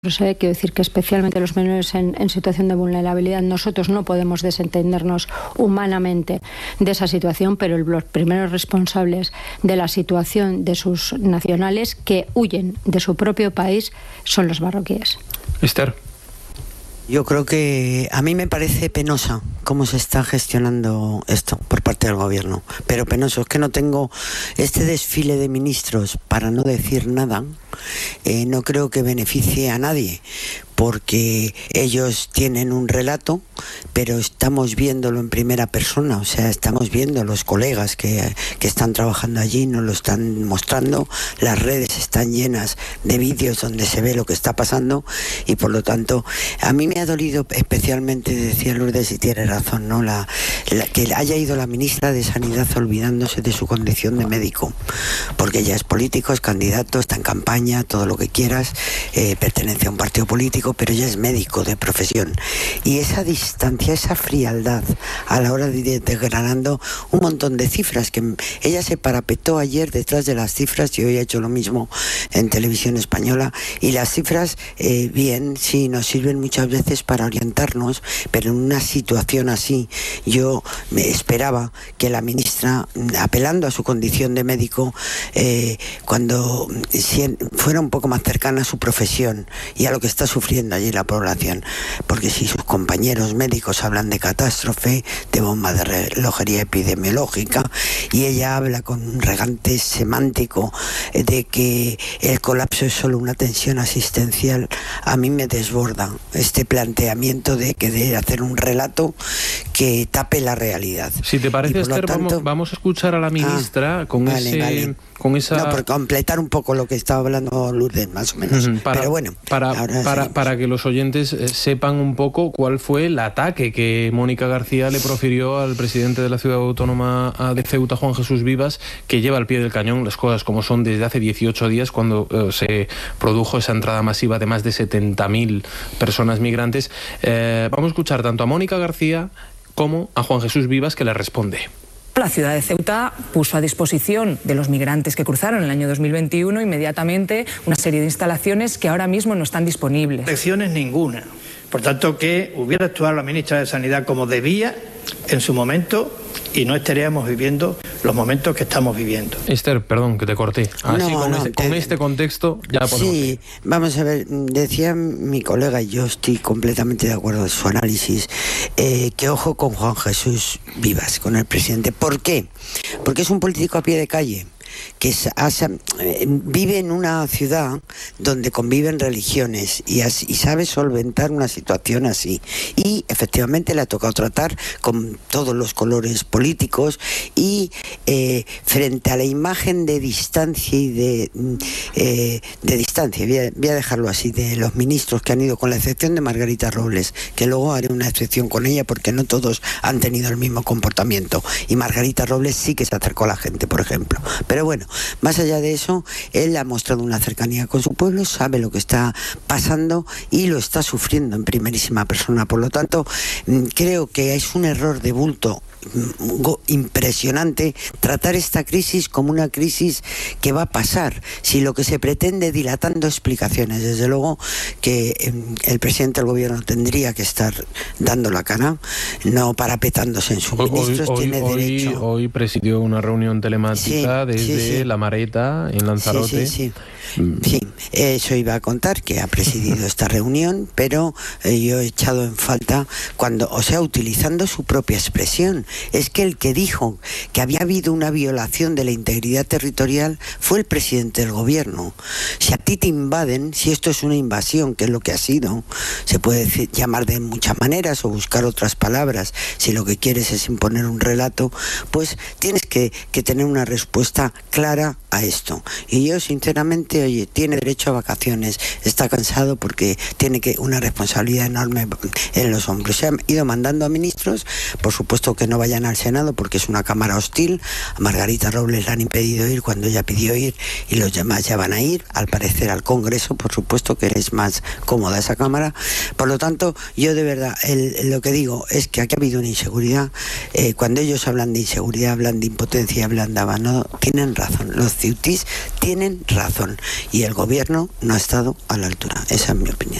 Quiero decir que especialmente los menores en situación de vulnerabilidad, nosotros no podemos desentendernos humanamente de esa situación, pero los primeros responsables de la situación de sus nacionales que huyen de su propio país son los marroquíes. Esther. Yo creo que a mí me parece penosa cómo se está gestionando esto por parte del gobierno, pero penoso, es que no tengo este desfile de ministros, para no decir nada, no creo que beneficie a nadie, porque ellos tienen un relato, pero estamos viéndolo en primera persona, o sea, estamos viendo los colegas que están trabajando allí, nos lo están mostrando, las redes están llenas de vídeos donde se ve lo que está pasando, y por lo tanto, a mí me ha dolido especialmente, decía Lourdes, y tiene razón, ¿no? Que haya ido la ministra de Sanidad olvidándose de su condición de médico, porque ella es político, es candidato, está en campaña, todo lo que quieras, pertenece a un partido político, pero ella es médico de profesión, y esa distancia, esa frialdad a la hora de ir desgranando un montón de cifras, que ella se parapetó ayer detrás de las cifras, y hoy ha hecho lo mismo en Televisión Española, y las cifras, bien, sí, nos sirven muchas veces para orientarnos, pero en una situación así, yo me esperaba que la ministra, apelando a su condición de médico, cuando fuera un poco más cercana a su profesión y a lo que está sufriendo allí la población, porque si sus compañeros médicos hablan de catástrofe, de bomba de relojería epidemiológica, y ella habla con un regante semántico de que el colapso es solo una tensión asistencial, a mí me desborda este planteamiento de querer hacer un relato que tape la realidad. Si te parece, Esther, vamos a escuchar a la ministra con esa... No, por completar un poco lo que estaba hablando Lourdes, más o menos. Pero bueno, para que los oyentes sepan un poco cuál fue el ataque que Mónica García le profirió al presidente de la ciudad autónoma de Ceuta, Juan Jesús Vivas, que lleva al pie del cañón las cosas como son desde hace 18 días, cuando se produjo esa entrada masiva de más de 70.000 personas migrantes. Vamos a escuchar tanto a Mónica García como a Juan Jesús Vivas, que le responde. La ciudad de Ceuta puso a disposición de los migrantes que cruzaron en el año 2021 inmediatamente una serie de instalaciones que ahora mismo no están disponibles. Elecciones ninguna. Por tanto, que hubiera actuado la ministra de Sanidad como debía en su momento, y no estaríamos viviendo los momentos que estamos viviendo. Esther, perdón que te corté. Con este contexto ya podemos... Sí, vamos a ver, decía mi colega, y yo estoy completamente de acuerdo en su análisis, que ojo con Juan Jesús Vivas, con el presidente. ¿Por qué? Porque es un político a pie de calle, que vive en una ciudad donde conviven religiones y sabe solventar una situación así, y efectivamente le ha tocado tratar con todos los colores políticos, y frente a la imagen de distancia y de distancia, voy a dejarlo así, de los ministros que han ido, con la excepción de Margarita Robles, que luego haré una excepción con ella porque no todos han tenido el mismo comportamiento, y Margarita Robles sí que se acercó a la gente, por ejemplo. Pero bueno, más allá de eso, él ha mostrado una cercanía con su pueblo, sabe lo que está pasando y lo está sufriendo en primerísima persona. Por lo tanto, creo que es un error de bulto impresionante tratar esta crisis como una crisis que va a pasar, si lo que se pretende dilatando explicaciones. Desde luego que el presidente del gobierno tendría que estar dando la cara, no parapetándose en sus ministros. Tiene derecho. Hoy presidió una reunión telemática desde La Mareta, en Lanzarote. Sí, eso iba a contar, que ha presidido esta reunión, pero yo he echado en falta utilizando su propia expresión. Es que el que dijo que había habido una violación de la integridad territorial fue el presidente del gobierno. Si a ti te invaden, si esto es una invasión, que es lo que ha sido, se puede llamar de muchas maneras o buscar otras palabras, si lo que quieres es imponer un relato, pues tienes que tener una respuesta clara a esto. Y yo sinceramente, oye, tiene derecho a vacaciones, está cansado porque tiene una responsabilidad enorme en los hombros. Se han ido mandando a ministros, por supuesto que no vayan al Senado porque es una cámara hostil. A Margarita Robles le han impedido ir cuando ella pidió ir, y los demás ya van a ir, al parecer al Congreso, por supuesto que es más cómoda esa cámara. Por lo tanto, yo de verdad, lo que digo es que aquí ha habido una inseguridad. Cuando ellos hablan de inseguridad, hablan de impotencia, hablan de abandono, tienen razón. razón, los ceutís tienen razón y el gobierno no ha estado a la altura. Esa es mi opinión.